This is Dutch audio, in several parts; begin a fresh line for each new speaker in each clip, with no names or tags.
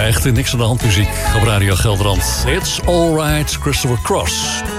echt niks aan de hand muziek op Radio Gelderland. It's Alright, Christopher Cross.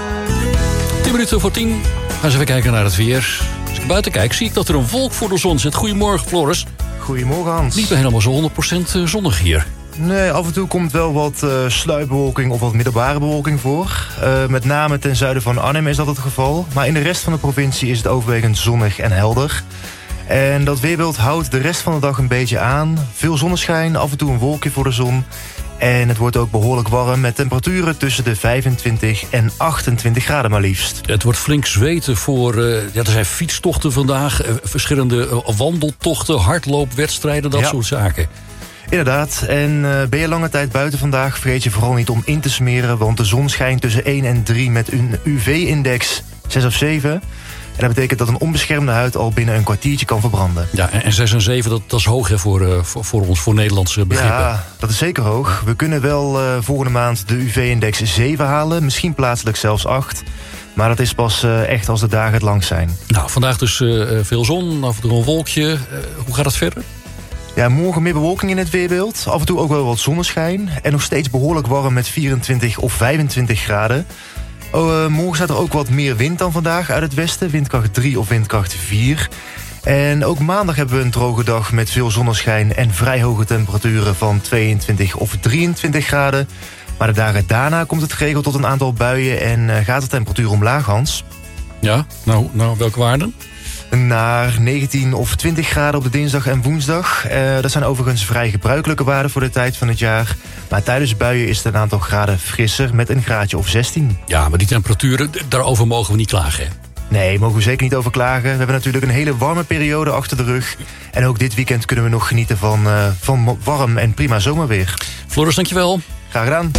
10 minuten voor 10. Gaan we eens even kijken naar het weer. Als ik buiten kijk, zie ik dat er een wolk voor de zon zit. Goedemorgen, Floris.
Goedemorgen, Hans.
Niet helemaal zo 100% zonnig hier.
Nee, af en toe komt wel wat sluipbewolking of wat middelbare bewolking voor. Met name ten zuiden van Arnhem is dat het geval. Maar in de rest van de provincie is het overwegend zonnig en helder. En dat weerbeeld houdt de rest van de dag een beetje aan. Veel zonneschijn, af en toe een wolkje voor de zon. En het wordt ook behoorlijk warm met temperaturen tussen de 25 en 28 graden maar liefst.
Het wordt flink zweten voor... er zijn fietstochten vandaag, verschillende wandeltochten, hardloopwedstrijden, dat soort zaken.
Inderdaad, en ben je lange tijd buiten vandaag, vergeet je vooral niet om in te smeren, want de zon schijnt tussen 1 en 3 met een UV-index 6 of 7. En dat betekent dat een onbeschermde huid al binnen een kwartiertje kan verbranden. Ja,
en 6 en 7, dat is hoog hè, voor ons, voor Nederlandse begrippen.
Ja, dat is zeker hoog. We kunnen wel volgende maand de UV-index 7 halen, misschien plaatselijk zelfs 8. Maar dat is pas echt als de dagen het lang zijn.
Nou, vandaag dus veel zon, af en toe een wolkje. Hoe gaat het verder?
Ja, morgen meer bewolking in het weerbeeld. Af en toe ook wel wat zonneschijn. En nog steeds behoorlijk warm met 24 of 25 graden. Morgen staat er ook wat meer wind dan vandaag uit het westen. Windkracht 3 of windkracht 4. En ook maandag hebben we een droge dag met veel zonneschijn en vrij hoge temperaturen van 22 of 23 graden. Maar de dagen daarna komt het geregeld tot een aantal buien en gaat de temperatuur omlaag, Hans.
Ja, nou welke waarden?
Naar 19 of 20 graden op de dinsdag en woensdag. Dat zijn overigens vrij gebruikelijke waarden voor de tijd van het jaar. Maar tijdens buien is het een aantal graden frisser met een graadje of 16.
Ja, maar die temperaturen, daarover mogen we niet klagen, hè?
Nee, mogen we zeker niet over klagen. We hebben natuurlijk een hele warme periode achter de rug. En ook dit weekend kunnen we nog genieten van warm en prima zomerweer.
Floris, dankjewel.
Graag gedaan.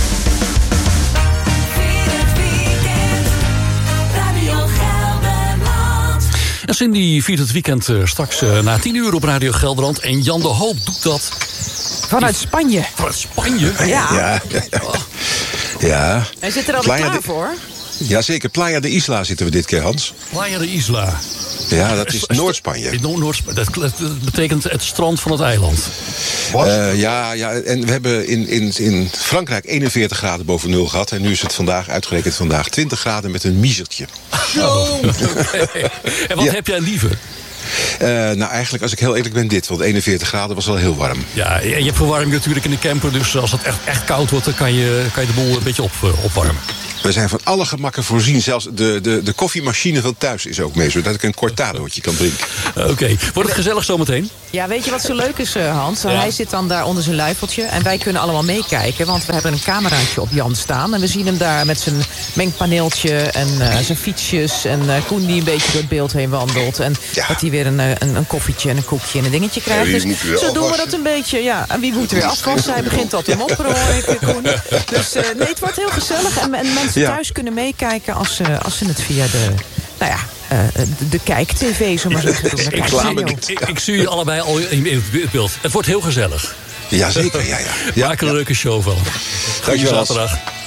En Cindy viert het weekend straks na 10 uur op Radio Gelderland. En Jan de Hoop doet dat...
Vanuit Spanje.
Vanuit Spanje?
Ja.
Ja.
Hij zit er al klaar voor.
Jazeker, Playa de Isla zitten we dit keer, Hans.
Playa de Isla.
Ja, dat is Noord-Spanje.
Dat betekent het strand van het eiland.
Ja, en we hebben in Frankrijk 41 graden boven nul gehad. En nu is het uitgerekend vandaag 20 graden met een miezertje.
Okay. En wat heb jij liever?
Nou, eigenlijk, als ik heel eerlijk ben, dit. Want 41 graden was wel heel warm.
Ja, en je hebt verwarming natuurlijk in de camper. Dus als het echt koud wordt, dan kan je de boel een beetje opwarmen.
We zijn van alle gemakken voorzien. Zelfs de koffiemachine van thuis is ook mee. Zodat ik een cortadootje kan drinken.
Oké. Wordt het gezellig zometeen?
Ja, weet je wat zo leuk is, Hans? Ja. Hij zit dan daar onder zijn luifeltje. En wij kunnen allemaal meekijken. Want we hebben een cameraatje op Jan staan. En we zien hem daar met zijn mengpaneeltje en zijn fietsjes. En Koen die een beetje door het beeld heen wandelt. En dat hij weer een koffietje en een koekje en een dingetje krijgt. Dus zo doen we dat een beetje. Ja, en wie moet weer afwassen? Hij begint al te mopperen, hoor ik, Koen. Dus nee, het wordt heel gezellig. En mensen thuis kunnen meekijken als ze het via de kijk-tv, zo maar zo te doen.
Ik zie jullie allebei al in het beeld. Het wordt heel gezellig.
Jazeker, ja.
Maak er een leuke show van. Goeie zaterdag.